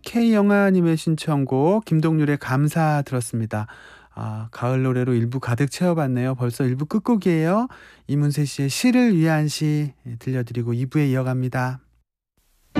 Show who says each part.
Speaker 1: K영아님의 신청곡 김동률의 감사 들었습니다. 가을 노래로 1부 가득 채워봤네요. 벌써 1부 끝곡이에요. 이문세 씨의 시를 위한 시 들려드리고 2부에 이어갑니다.